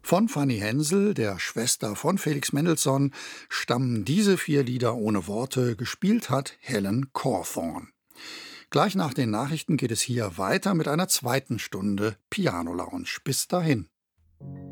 Von Fanny Hensel, der Schwester von Felix Mendelssohn, stammen diese 4 Lieder ohne Worte, gespielt hat Helen Cawthorne. Gleich nach den Nachrichten geht es hier weiter mit einer zweiten Stunde Piano Lounge. Bis dahin.